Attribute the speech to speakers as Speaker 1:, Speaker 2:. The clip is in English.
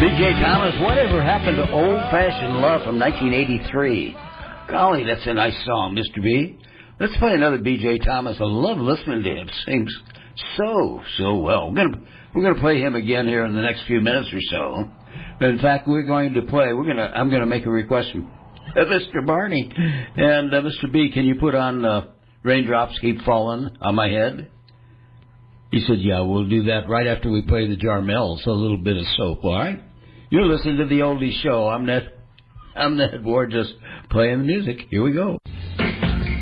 Speaker 1: B.J. Thomas, Whatever Happened to Old-Fashioned Love from 1983. Golly, that's a nice song, Mr. B. Let's play another B.J. Thomas. I love listening to him. Sings so well. We're gonna play him again here in the next few minutes or so. But in fact, I'm gonna make a request from Mr. Barney. And Mr. B, can you put on Raindrops Keep Falling on My Head? He said, yeah, we'll do that right after we play the Jarmels, a little bit of soap, all right? You're listening to the Oldies Show. I'm Ned Ward, just playing the music. Here we go.